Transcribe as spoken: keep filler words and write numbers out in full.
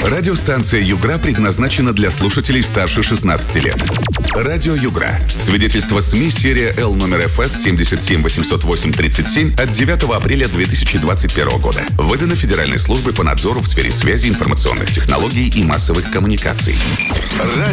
Радиостанция «Югра» предназначена для слушателей старше шестнадцати лет. Радио «Югра». Свидетельство СМИ серия Л номер эф эс семьдесят семь восемьсот восемь тридцать семь от девятого апреля две тысячи двадцать первого года. Выдано Федеральной службой по надзору в сфере связи, информационных технологий и массовых коммуникаций. Радио